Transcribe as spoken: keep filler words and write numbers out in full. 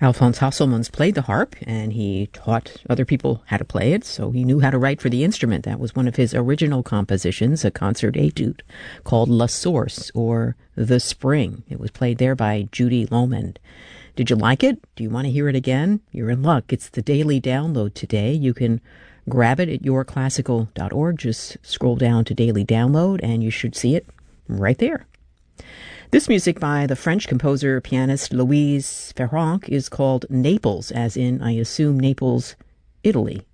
Alphonse Hasselmans played the harp, and he taught other people how to play it, so he knew how to write for the instrument. That was one of his original compositions, a concert etude called La Source, or The Spring. It was played there by Judy Lomond. Did you like it? Do you want to hear it again? You're in luck. It's the daily download today. You can grab it at your classical dot org. Just scroll down to Daily Download, and you should see it right there. This music by the French composer, pianist Louise Ferronk is called Naples, as in, I assume, Naples, Italy.